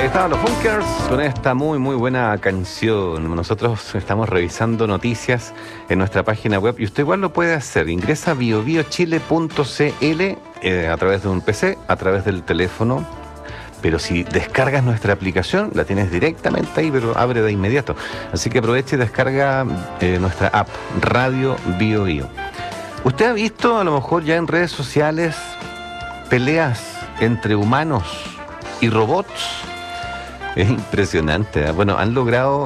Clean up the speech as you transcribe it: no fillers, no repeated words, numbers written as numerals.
estaban los Bunkers con esta muy buena canción. Nosotros estamos revisando noticias en nuestra página web y usted igual lo puede hacer. Ingresa a biobiochile.cl a través de un PC, a través del teléfono. Pero si descargas nuestra aplicación, la tienes directamente ahí, pero abre de inmediato. Así que aproveche y descarga nuestra app, Radio BioBio. ¿Usted ha visto a lo mejor ya en redes sociales peleas entre humanos y robots? Es impresionante, ¿eh? Bueno, han logrado